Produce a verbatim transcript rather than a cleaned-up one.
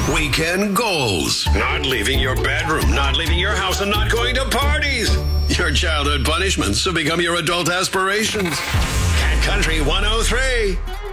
Weekend goals. Not leaving your bedroom, not leaving your house, and not going to parties. Your childhood punishments have become your adult aspirations. Cat Country one oh three.